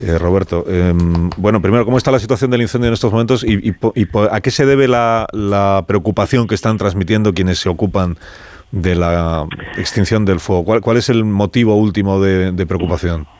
Roberto, bueno, primero, ¿cómo está la situación del incendio en estos momentos y a qué se debe la preocupación que están transmitiendo quienes se ocupan de la extinción del fuego? ¿Cuál es el motivo último de preocupación?